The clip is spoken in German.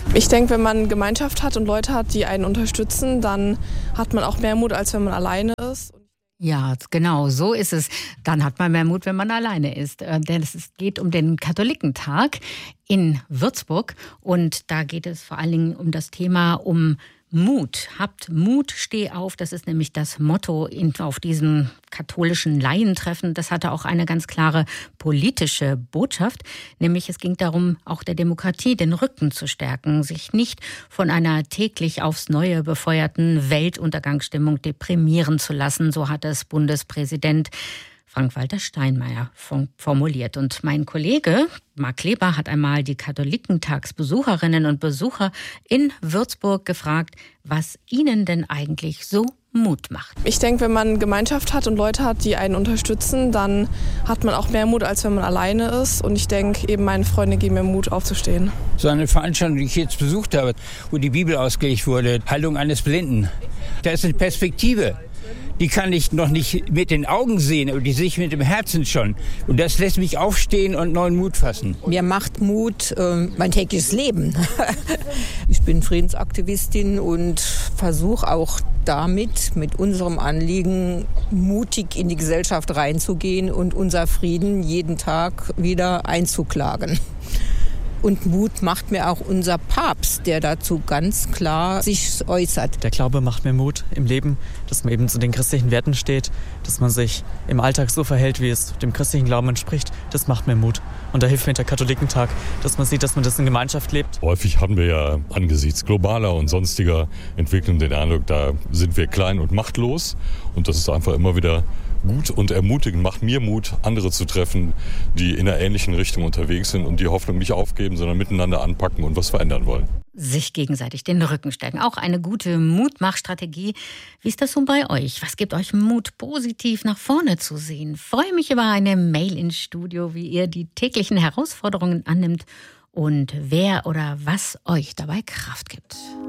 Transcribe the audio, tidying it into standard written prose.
Ich denke, wenn man Gemeinschaft hat und Leute hat, die einen unterstützen, dann hat man auch mehr Mut, als wenn man alleine ist. Ja, genau, so ist es. Dann hat man mehr Mut, wenn man alleine ist. Denn es geht um den Katholikentag in Würzburg. Und da geht es vor allen Dingen um das Thema um Mut. Habt Mut, steh auf. Das ist nämlich das Motto auf diesem katholischen Laientreffen. Das hatte auch eine ganz klare politische Botschaft. Nämlich es ging darum, auch der Demokratie den Rücken zu stärken, sich nicht von einer täglich aufs Neue befeuerten Weltuntergangsstimmung deprimieren zu lassen. So hat es Bundespräsident Frank-Walter Steinmeier formuliert. Und mein Kollege Marc Kleber hat einmal die Katholikentagsbesucherinnen und Besucher in Würzburg gefragt, was ihnen denn eigentlich so Mut macht. Ich denke, wenn man Gemeinschaft hat und Leute hat, die einen unterstützen, dann hat man auch mehr Mut, als wenn man alleine ist. Und ich denke, eben meine Freunde geben mir Mut, aufzustehen. So eine Veranstaltung, die ich jetzt besucht habe, wo die Bibel ausgelegt wurde, Heilung eines Blinden. Da ist eine Perspektive. Die kann ich noch nicht mit den Augen sehen, aber die sehe ich mit dem Herzen schon. Und das lässt mich aufstehen und neuen Mut fassen. Mir macht Mut mein tägliches Leben. Ich bin Friedensaktivistin und versuche auch damit, mit unserem Anliegen, mutig in die Gesellschaft reinzugehen und unser Frieden jeden Tag wieder einzuklagen. Und Mut macht mir auch unser Papst, der dazu ganz klar sich äußert. Der Glaube macht mir Mut im Leben, dass man eben zu den christlichen Werten steht, dass man sich im Alltag so verhält, wie es dem christlichen Glauben entspricht. Das macht mir Mut. Und da hilft mir der Katholikentag, dass man sieht, dass man das in Gemeinschaft lebt. Häufig haben wir ja angesichts globaler und sonstiger Entwicklungen den Eindruck, da sind wir klein und machtlos. Und das ist einfach immer wieder gut und ermutigend, macht mir Mut, andere zu treffen, die in einer ähnlichen Richtung unterwegs sind und die Hoffnung nicht aufgeben, sondern miteinander anpacken und was verändern wollen. Sich gegenseitig den Rücken stärken. Auch eine gute Mutmachstrategie. Wie ist das so bei euch? Was gibt euch Mut, positiv nach vorne zu sehen? Freue mich über eine Mail ins Studio, wie ihr die täglichen Herausforderungen annimmt und wer oder was euch dabei Kraft gibt.